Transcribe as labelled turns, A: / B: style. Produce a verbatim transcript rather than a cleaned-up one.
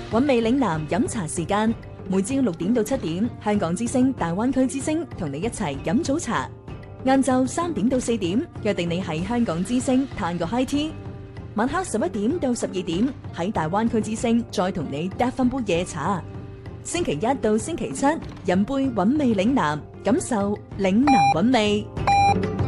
A: 韻味嶺南飲茶時間，每朝六點到七點，香港之聲、大灣區之聲同你一齊飲早茶。晏晝三點到四點，約定你喺香港之聲嘆個 high tea。晚黑十一點到十二點，喺大灣區之聲再同你嗒翻杯夜茶。星期一到星期七，飲杯韻味嶺南，感受嶺南韻味。